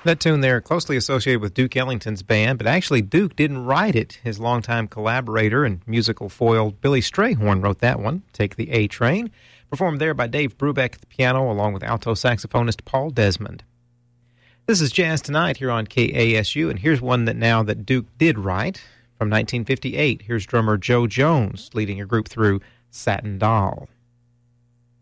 That tune there, closely associated with Duke Ellington's band, but actually Duke didn't write it. His longtime collaborator and musical foil Billy Strayhorn wrote that one, Take the A Train, performed there by Dave Brubeck at the piano along with alto saxophonist Paul Desmond. This is Jazz Tonight here on KASU, and here's one that Duke did write from 1958. Here's drummer Joe Jones leading a group through Satin Doll.